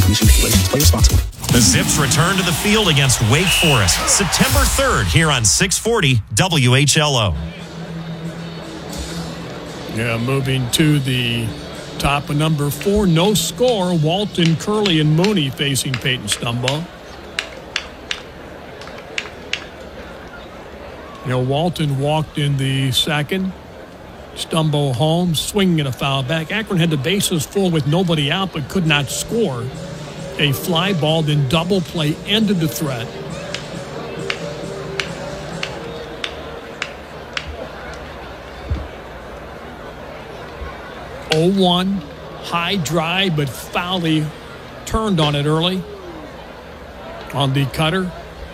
Commission regulations. Play responsibly. The Zips return to the field against Wake Forest September 3rd here on 640 WHLO. Yeah, moving to the top of number 4. No score. Walton, Curley, and Mooney facing Peyton Stumbo. Walton walked in the second. Stumbo home, swinging a foul back. Akron had the bases full with nobody out, but could not score. A fly ball, then double play ended the threat. (0-1), high drive, but Fowley turned on it early on the cutter.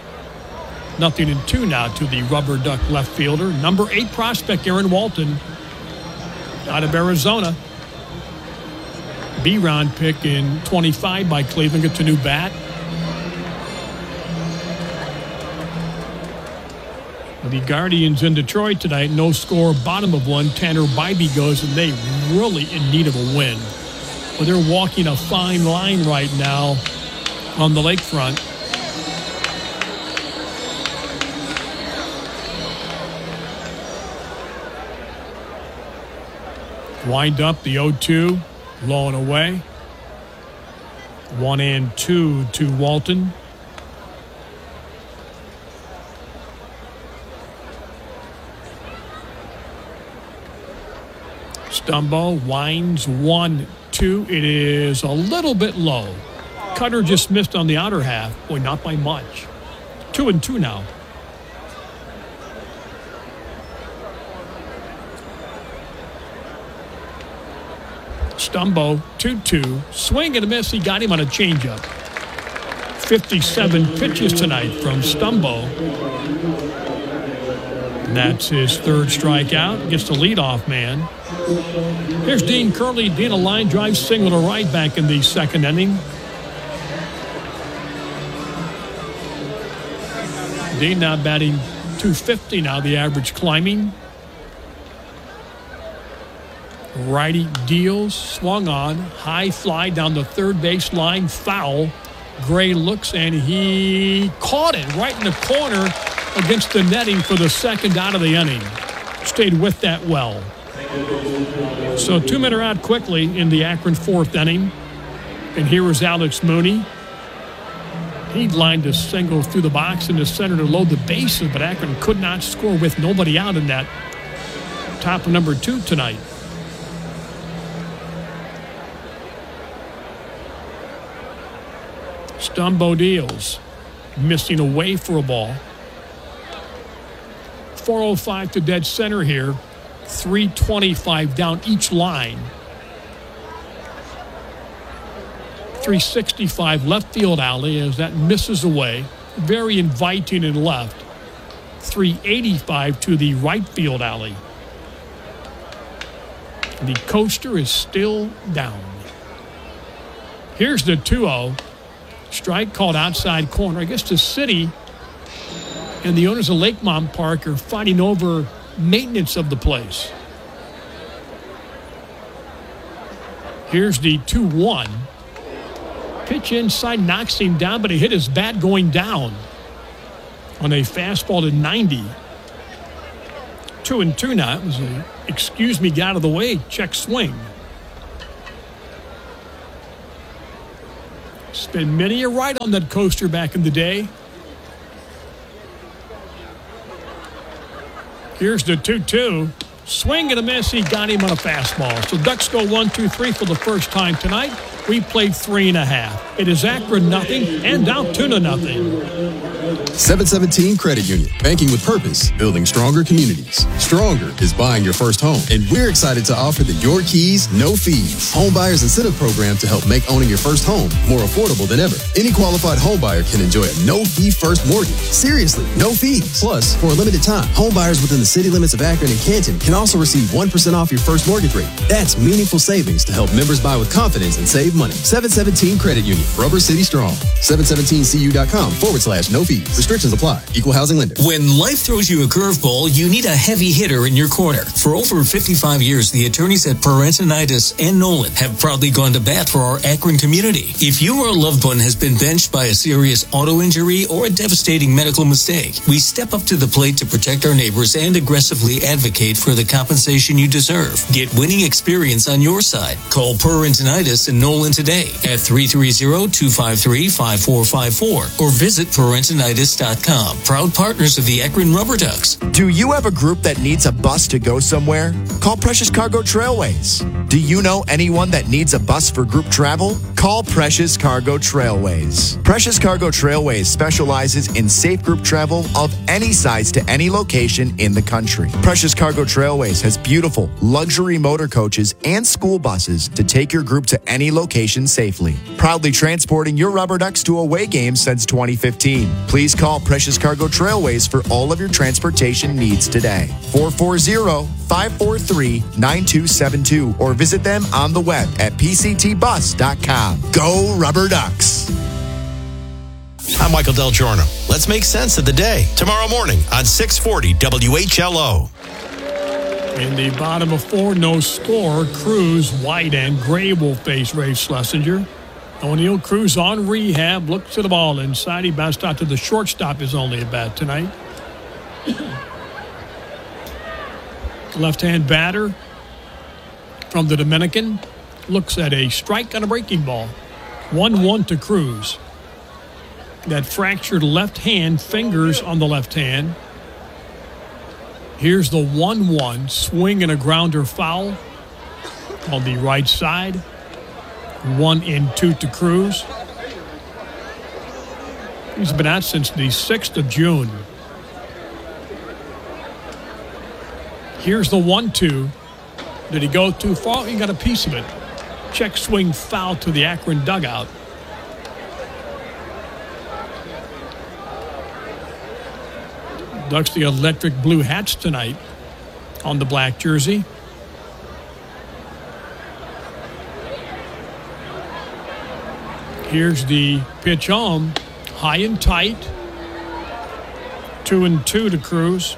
0-2 now to the rubber duck left fielder. Number 8 prospect Aaron Walton out of Arizona. B-round pick in 25 by Cleveland. Gets a new bat. The Guardians in Detroit tonight. No score, bottom of 1. Tanner Bybee goes, and they really in need of a win. Well, they're walking a fine line right now on the lakefront. Wind up the 0-2, low and away. 1-2 to Walton. Stumbo winds 1-2. It is a little bit low. Cutter just missed on the outer half. Boy, not by much. 2-2 now. Stumbo, 2-2. Swing and a miss. He got him on a changeup. 57 pitches tonight from Stumbo. And that's his third strikeout. Gets the leadoff man. Here's Dean Curley. Dean, a line drive single to right back in the second inning. Dean now batting .250 now, the average climbing. Righty deals, swung on, high fly down the third base line, foul. Gray looks, and he caught it right in the corner against the netting for the second out of the inning. Stayed with that well. So 2 men are out quickly in the Akron fourth inning. And here is Alex Mooney. He lined a single through the box in the center to load the bases, but Akron could not score with nobody out in that top of number 2 tonight. Stumbo deals, missing away for a ball. 4:05 to dead center here. 3:25 down each line. 365 left field alley as that misses away. Very inviting in left. 385 to the right field alley. The coaster is still down. Here's the 2-0. Strike called outside corner. I guess the city and the owners of Lakemont Park are fighting over maintenance of the place. Here's the 2-1. Pitch inside, knocks him down, but he hit his bat going down on a fastball to 90. 2-2 now. It was a excuse me, get out of the way, check swing. Spent many a ride on that coaster back in the day. Here's the 2-2. Swing and a miss. He got him on a fastball. So Ducks go 1-2-3 for the first time tonight. We played 3.5. It is Akron nothing and Altoona nothing. 717 Credit Union. Banking with purpose. Building stronger communities. Stronger is buying your first home. And we're excited to offer the Your Keys, No Fees home buyers incentive program to help make owning your first home more affordable than ever. Any qualified home buyer can enjoy a no-fee first mortgage. Seriously, no fees. Plus, for a limited time, home buyers within the city limits of Akron and Canton can also receive 1% off your first mortgage rate. That's meaningful savings to help members buy with confidence and save save money. 717 Credit Union. Rubber City Strong. 717cu.com/no fees. Restrictions apply. Equal housing lender. When life throws you a curveball, you need a heavy hitter in your corner. For over 55 years, the attorneys at Parentinitis and Nolan have proudly gone to bat for our Akron community. If you or a loved one has been benched by a serious auto injury or a devastating medical mistake, we step up to the plate to protect our neighbors and aggressively advocate for the compensation you deserve. Get winning experience on your side. Call Parentinitis and Nolan today at 330-253-5454 or visit parentinitis.com. Proud partners of the Akron Rubber Ducks. Do you have a group that needs a bus to go somewhere? Call Precious Cargo Trailways. Do you know anyone that needs a bus for group travel? Call Precious Cargo Trailways. Precious Cargo Trailways specializes in safe group travel of any size to any location in the country. Precious Cargo Trailways has beautiful luxury motor coaches and school buses to take your group to any location safely. Proudly transporting your Rubber Ducks to away games since 2015. Please call Precious Cargo Trailways for all of your transportation needs today. 440-543-9272 or visit them on the web at pctbus.com. Go Rubber Ducks! I'm Michael Del Giorno. Let's make sense of the day. Tomorrow morning on 640 WHLO. In the bottom of 4, no score. Cruz, White, and Gray will face Ray Schlesinger. O'Neill Cruz on rehab, looks at the ball inside. He bounced out to the shortstop, is only a bat tonight. Left-hand batter from the Dominican looks at a strike on a breaking ball. 1-1 to Cruz. That fractured left hand, fingers on the left hand. Here's the 1-1, swing and a grounder foul on the right side. 1-2 to Cruz. He's been out since the 6th of June. Here's the 1-2. Did he go too far? He got a piece of it. Check swing foul to the Akron dugout. Ducks the electric blue hats tonight on the black jersey. Here's the pitch on, high and tight. 2-2 to Cruz.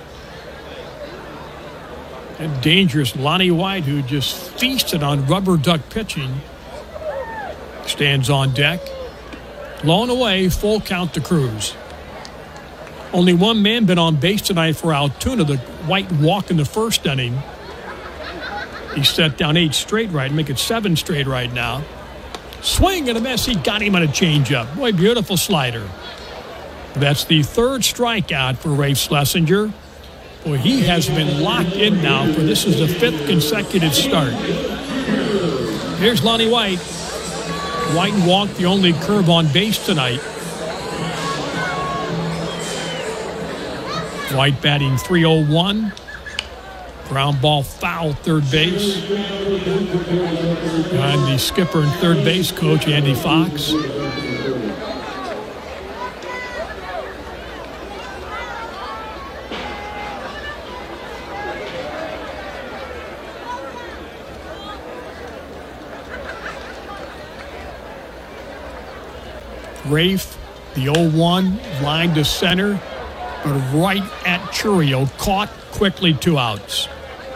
And dangerous Lonnie White, who just feasted on Rubber Duck pitching, stands on deck. Blown away, full count to Cruz. Only one man been on base tonight for Altoona. The White walk in the first inning. He set down 8 straight right, make it 7 straight right now. Swing and a miss. He got him on a changeup. Boy, beautiful slider. That's the 3rd strikeout for Ray Schlesinger. Boy, he has been locked in now for this is the 5th consecutive start. Here's Lonnie White. White walked the only curve on base tonight. White batting .301. Ground ball foul, third base. And the skipper and third base coach, Andy Fox. Rafe, the 0-1, line to center, but right at Churio, caught quickly, 2 outs.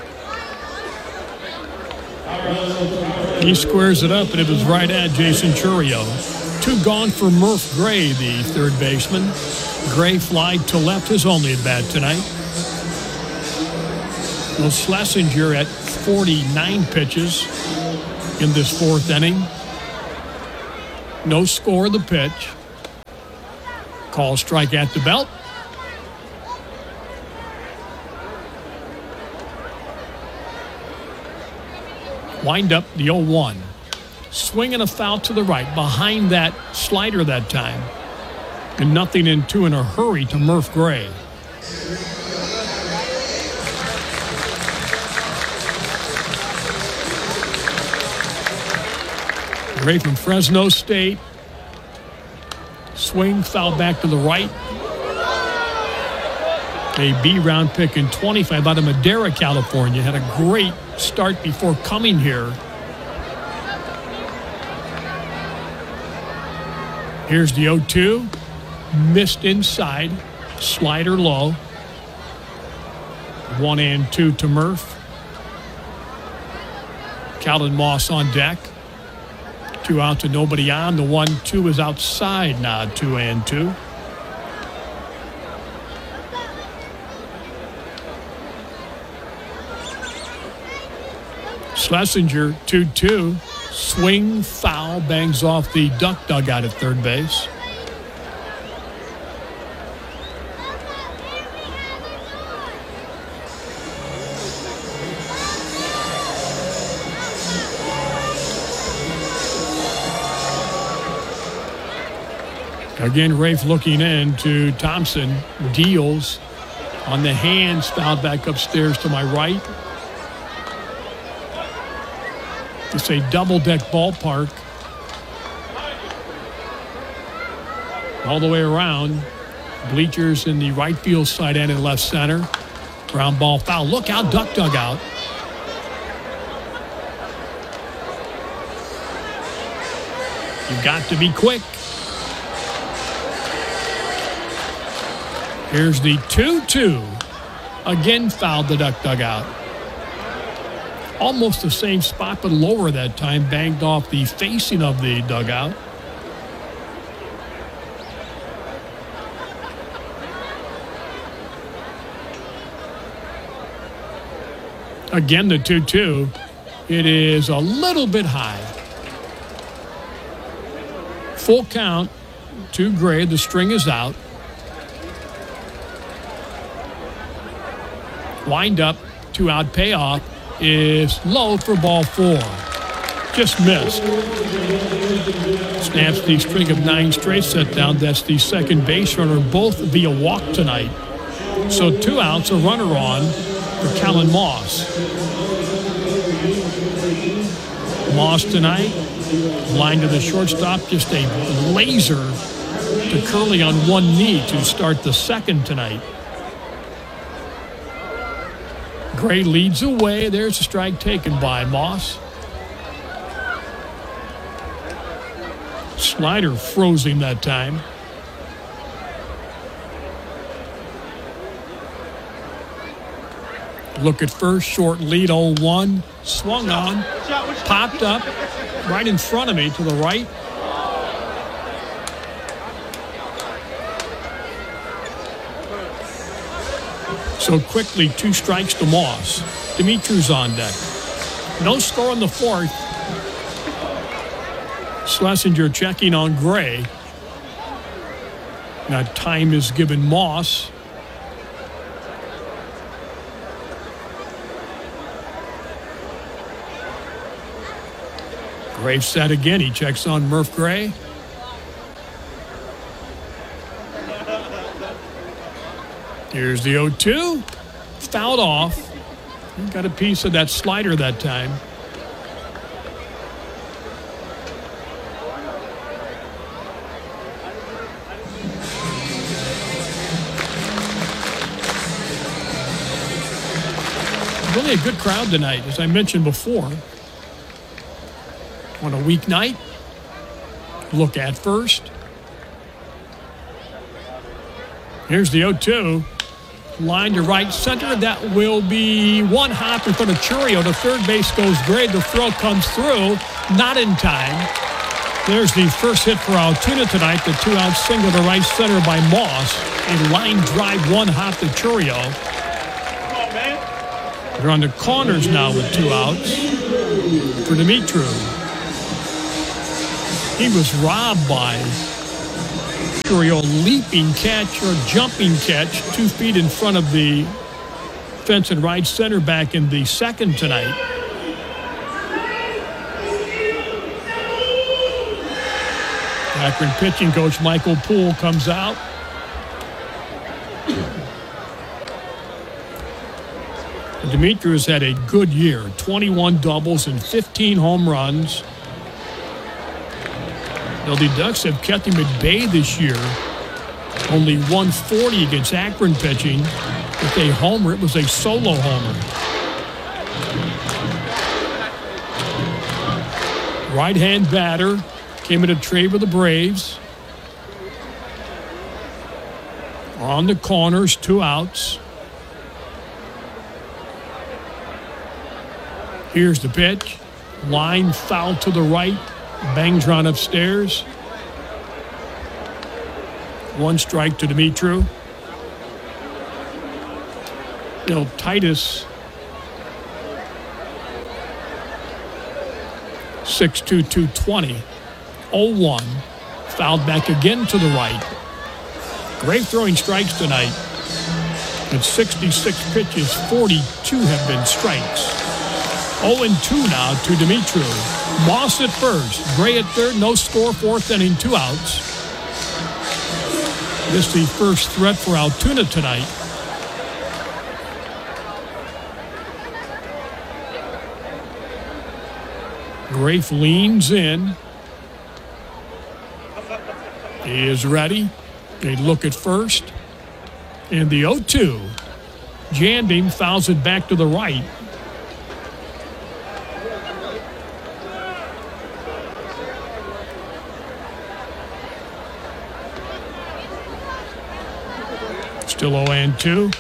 He squares it up, and it was right at Jason Churio. 2 gone for Murph Gray, the third baseman. Gray flied to left, his only at bat tonight. Well, Schlesinger at 49 pitches in this 4th inning. No score of the pitch. Call strike at the belt. Wind up the 0-1. Swing and a foul to the right. Behind that slider that time. And nothing in 2 in a hurry to Murph Gray. Gray from Fresno State. Swing, foul back to the right. A B-round pick in 25 out of Madera, California. Had a great start before coming here. Here's the 0-2. Missed inside. Slider low. 1-2 to Murph. Calvin Moss on deck. 2 out to nobody on. The 1-2 is outside now. 2-2. Schlesinger, 2-2. Swing, foul, bangs off the Duck dugout at third base. Again, Rafe looking in to Thompson. Deals on the hands, fouled back upstairs to my right. It's a double-deck ballpark. All the way around. Bleachers in the right field side and in left center. Ground ball foul. Look out, Duck dugout. You've got to be quick. Here's the 2-2. Again fouled the Duck dugout. Almost the same spot, but lower that time. Banged off the facing of the dugout. Again, the 2-2. It is a little bit high. Full count to Gray. The string is out. Wind up, 2-out payoff is low for ball 4. Just missed. Snaps the string of 9 straight set down. That's the second base runner, both via walk tonight. So 2 outs, a runner on for Callan Moss. Moss tonight, line to the shortstop, just a laser to Curley on one knee to start the second tonight. Gray leads away. There's a strike taken by Moss. Slider froze him that time. Look at first, short lead, 0-1. Swung on, popped up right in front of me to the right. So quickly, 2 strikes to Moss. Dimitri's on deck. No score in the 4th. Schlesinger checking on Gray. That time is given Moss. Gray set again. He checks on Murph Gray. Here's the 0-2. Fouled off. He got a piece of that slider that time. Really a good crowd tonight, as I mentioned before. On a weeknight, look at first. Here's the 0-2. Line to right center. That will be one hop in front of Churio. To third base goes Gray. The throw comes through. Not in time. There's the first hit for Altoona tonight. The 2-out single to right center by Moss. A line drive, one hop to Churio. They're on the corners now with 2 outs for Dimitri. He was robbed by Churio. Leaping catch or jumping catch 2 feet in front of the fence and right center back in the second tonight. Akron pitching coach Michael Poole comes out. Dimitri has had a good year. 21 doubles and 15 home runs. Now, the Ducks have kept him at bay this year. Only 140 against Akron pitching. With a homer, it was a solo homer. Right-hand batter came in a trade with the Braves. On the corners, 2 outs. Here's the pitch. Line foul to the right. Bangs run upstairs. 1 strike to Dimitru. Titus, 6'2", 220. 0-1. Fouled back again to the right. Great throwing strikes tonight. At 66 pitches, 42 have been strikes. 0-2 now to Dimitru. Moss at first. Gray at third. No score. 4th inning. 2 outs. This is the first threat for Altoona tonight. Grafe leans in. He is ready. A look at first. And the 0-2. Janding fouls it back to the right. Still 0-2.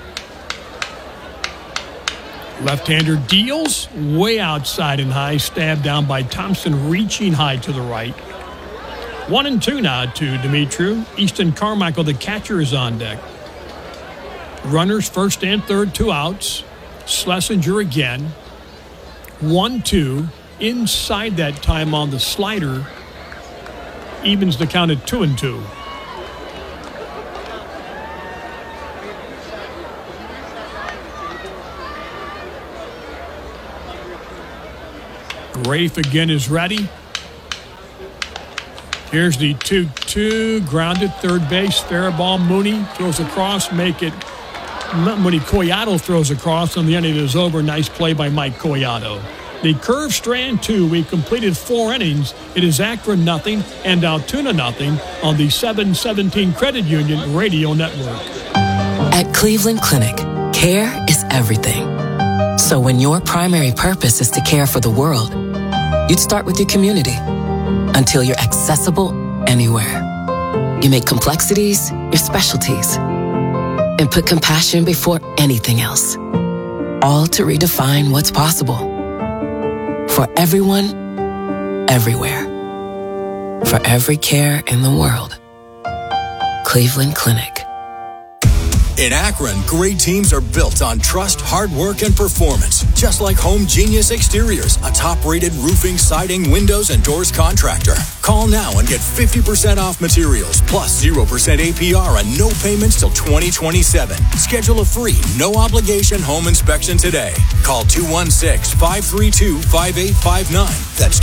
Left-hander deals way outside and high. Stabbed down by Thompson, reaching high to the right. 1-2 now to Dimitru. Easton Carmichael, the catcher, is on deck. Runners first and third, 2 outs. Schlesinger again. 1-2. Inside that time on the slider. Evens the count at 2-2. Grafe again is ready. Here's the 2-2. Grounded third base. Fair ball. Mooney throws across. Make it. Mooney Collado throws across. On the end, it is over. Nice play by Mike Collado. The curve strand 2. We completed 4 innings. It is Akron nothing and Altoona nothing on the 717 Credit Union Radio Network. At Cleveland Clinic, care is everything. So when your primary purpose is to care for the world, you'd start with your community until you're accessible anywhere. You make complexities your specialties and put compassion before anything else, all to redefine what's possible for everyone, everywhere, for every care in the world. Cleveland Clinic. In Akron, great teams are built on trust, hard work, and performance. Just like Home Genius Exteriors, a top-rated roofing, siding, windows, and doors contractor. Call now and get 50% off materials, plus 0% APR and no payments till 2027. Schedule a free, no-obligation home inspection today. Call 216-532-5859. That's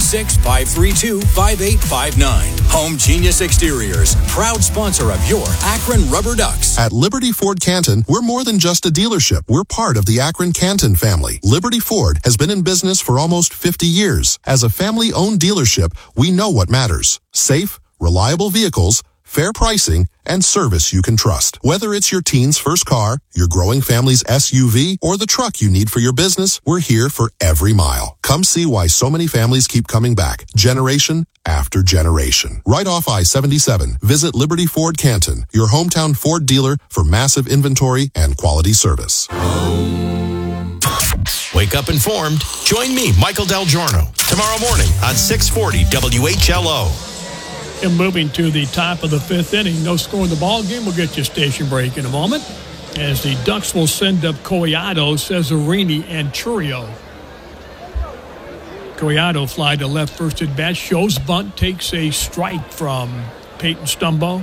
216-532-5859. Home Genius Exteriors, proud sponsor of your Akron Rubber Ducks. At Liberty Ford Canton, we're more than just a dealership. We're part of the Akron Canton family. Liberty Ford has been in business for almost 50 years. As a family-owned dealership, we know what matters. Safe, reliable vehicles, fair pricing, and service you can trust. Whether it's your teen's first car, your growing family's SUV, or the truck you need for your business, we're here for every mile. Come see why so many families keep coming back, generation after generation. Right off I-77, visit Liberty Ford Canton, your hometown Ford dealer for massive inventory and quality service. Wake up informed. Join me, Michael Del Giorno, tomorrow morning on 640 WHLO. And moving to the top of the 5th inning, no score in the ball game. We'll get you a station break in a moment as the Ducks will send up Collado, Cesarini, and Churio. Collado fly to left first at bat, shows bunt, takes a strike from Peyton Stumbo.